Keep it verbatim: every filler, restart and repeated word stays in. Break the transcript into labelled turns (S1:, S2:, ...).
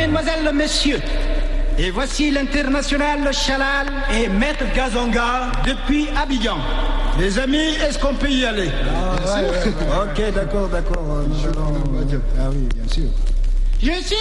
S1: mesdemoiselles, messieurs, et voici l'international Chalal et Maître Gazonga depuis Abidjan. Les amis, est-ce qu'on peut y aller?
S2: Ah, ouais, ouais, ouais, ouais.
S1: Ok, d'accord, d'accord.
S2: Ah oui, bien sûr.
S1: Je suis